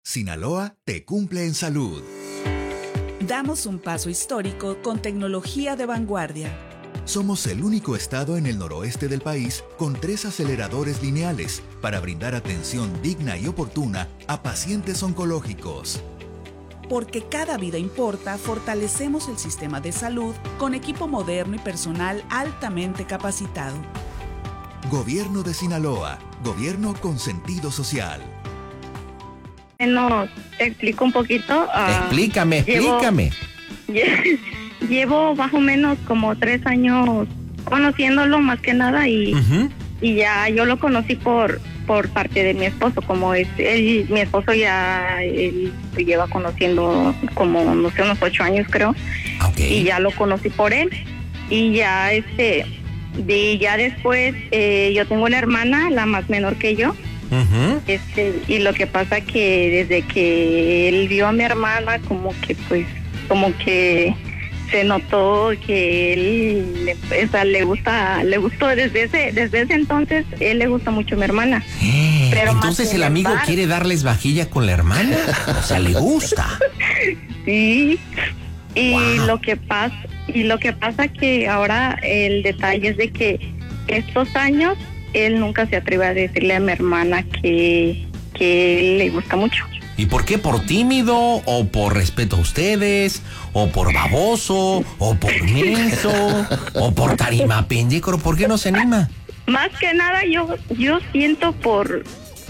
Sinaloa te cumple en salud. Damos un paso histórico con tecnología de vanguardia. Somos el único estado en el noroeste del país con 3 aceleradores lineales para brindar atención digna y oportuna a pacientes oncológicos. Porque cada vida importa, fortalecemos el sistema de salud con equipo moderno y personal altamente capacitado. Gobierno de Sinaloa, gobierno con sentido social. No, te explico un poquito. Explícame. Llevo más o menos como 3 años conociéndolo más que nada y ya yo lo conocí por parte de mi esposo, como es él, mi esposo ya él se lleva conociendo como no sé unos 8 años creo. Okay. Y ya lo conocí por él y ya ya después yo tengo una hermana, la más menor que yo. Y lo que pasa que desde que él vio a mi hermana como que se notó que él le gustó desde ese entonces. Él le gusta mucho a mi hermana. Pero entonces el amigo quiere darles vajilla con la hermana, o sea, le gusta. Sí. Y wow. lo que pasa que ahora el detalle es de que estos años él nunca se atreve a decirle a mi hermana que él le gusta mucho. ¿Y por qué? ¿Por tímido? ¿O por respeto a ustedes? ¿O por baboso? ¿O por menso? ¿O por tarima pendécoro? ¿Por qué no se anima? Más que nada yo siento por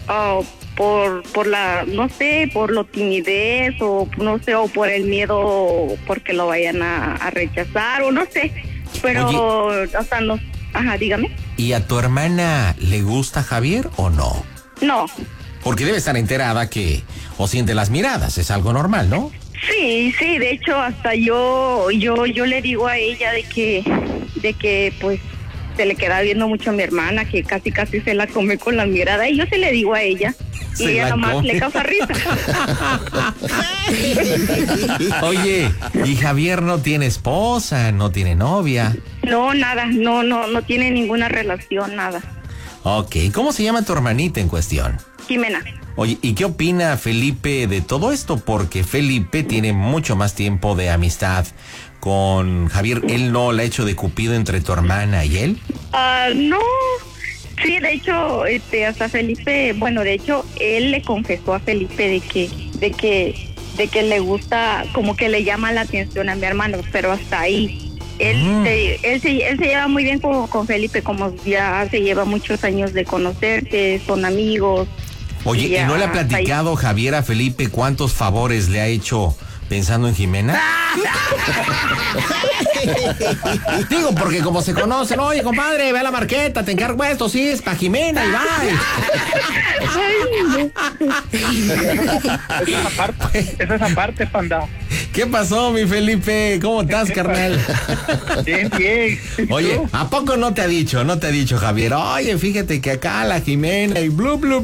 la, no sé, por lo timidez o no sé, o por el miedo porque lo vayan a rechazar o no sé. Pero, oye, o sea, no. Ajá, dígame. ¿Y a tu hermana le gusta Javier o no? No. Porque debe estar enterada que o siente las miradas, es algo normal, ¿no? Sí, de hecho hasta yo le digo a ella de que pues se le queda viendo mucho a mi hermana, que casi se la come con la mirada, y yo se le digo a ella. Y ella nomás le causa risa. Oye, ¿y Javier no tiene esposa, no tiene novia? No, nada, no tiene ninguna relación, nada. Ok, ¿cómo se llama tu hermanita en cuestión? Jimena. Oye, ¿y qué opina Felipe de todo esto? Porque Felipe tiene mucho más tiempo de amistad con Javier. ¿Él no la ha hecho de cupido entre tu hermana y él? No. Sí, de hecho, hasta Felipe, bueno, de hecho, él le confesó a Felipe de que le gusta, como que le llama la atención a mi hermano, pero hasta ahí. Él se lleva muy bien con Felipe, como ya se lleva muchos años de conocerse, son amigos. Oye, ¿y no le ha platicado Javier a Felipe cuántos favores le ha hecho pensando en Jimena? Digo, porque como se conocen, oye, compadre, ve a la marqueta, te encargo esto, sí, es pa' Jimena y Esa es aparte, panda. ¿Qué pasó, mi Felipe? ¿Cómo estás, carnal? Bien. Oye, ¿a poco no te ha dicho Javier? Oye, fíjate que acá la Jimena y blu, ¿no?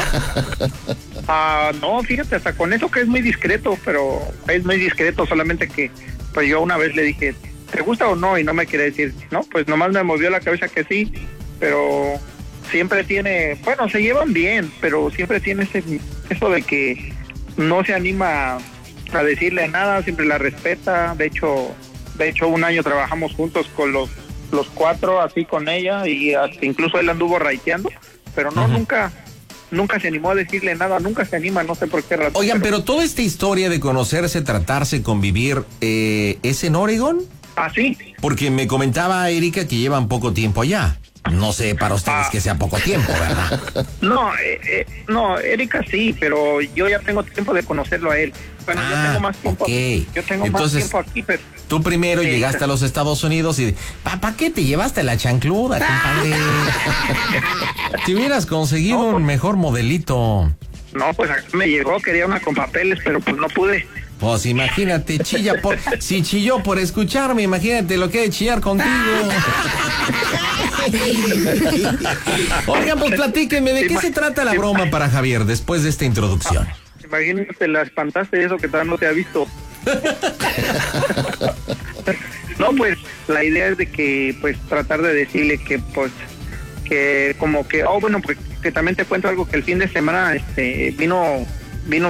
No, fíjate, hasta con eso que es muy discreto, pero es muy discreto, solamente que pues yo una vez le dije, ¿te gusta o no? Y no me quiere decir, no, pues nomás me movió la cabeza que sí, pero siempre tiene, bueno, se llevan bien, pero siempre tiene eso de que no se anima a decirle nada, siempre la respeta. De hecho un año trabajamos juntos con los 4 así con ella, y hasta incluso él anduvo raiteando, pero no, nunca se animó a decirle nada, nunca se anima, no sé por qué razón. Oigan, pero toda esta historia de conocerse, tratarse, convivir, ¿es en Oregon? Sí. Porque me comentaba Erika que llevan poco tiempo allá. No sé para ustedes que sea poco tiempo, ¿verdad? No, Erika sí, pero yo ya tengo tiempo de conocerlo a él. Bueno, yo tengo más tiempo aquí. Yo tengo más tiempo aquí, pero... Tú primero llegaste a los Estados Unidos y... ¿Para qué te llevaste la chancluda, compadre? Si hubieras conseguido un mejor modelito. No, pues me llegó, quería una con papeles, pero pues no pude. Pues imagínate, si chilló por escucharme, imagínate lo que hay de chillar contigo. Oigan, pues platíquenme, ¿de qué se trata la broma para Javier después de esta introducción? Imagínate, la espantaste de eso que todavía no te ha visto. No, pues la idea es de que pues tratar de decirle que pues que como que bueno, pues que también te cuento algo, que el fin de semana vino